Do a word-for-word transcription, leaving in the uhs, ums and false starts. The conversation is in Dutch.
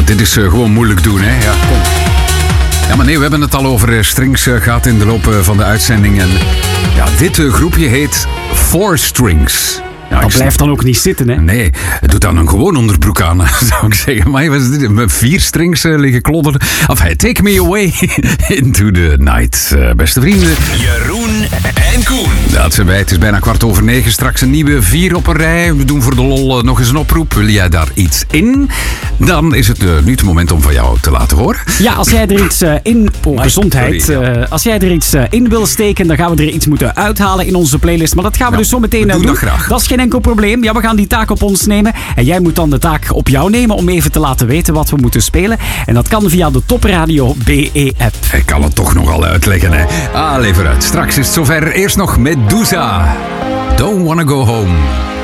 dit is uh, gewoon moeilijk doen, hè. Ja, kom. Ja, maar nee, we hebben het al over uh, strings uh, gehad in de loop uh, van de uitzending. En ja, dit uh, groepje heet Four Strings. Ja, dat blijft dan ook niet zitten, hè? Nee, doe dan een gewoon onderbroek aan, zou ik zeggen. Maar wat is dit? Met vier strings uh, liggen klodderen. Enfin, take me away into the night, uh, beste vrienden. Jeroen en Koen. Dat zijn wij. Het is bijna kwart over negen. Straks een nieuwe vier op een rij. We doen voor de lol uh, nog eens een oproep. Wil jij daar iets in? Dan is het uh, nu het moment om van jou te laten horen. Ja, als jij er iets uh, in... Oh, gezondheid. Sorry, ja. uh, als jij er iets uh, in wil steken, dan gaan we er iets moeten uithalen in onze playlist. Maar dat gaan we Ja, dus zo meteen we uh, doen doen. dat graag. Dat is geen enkel probleem. Ja, we gaan die taak op ons nemen. En jij moet dan de taak op jou nemen om even te laten weten wat we moeten spelen. En dat kan via de Top Radio B E-app. Ik kan het toch nog al uitleggen, hè. Ah, lever uit. Straks is het zover. Eerst nog Medusa. Don't wanna go home.